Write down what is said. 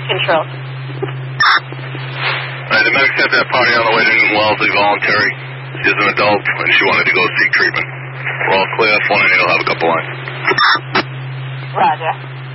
control. Alright, the medic sent that party on the way to Newton Wellesley, voluntary. She's an adult, and she wanted to go seek treatment. We're all clear. Phone in, you'll have a couple lines. Roger.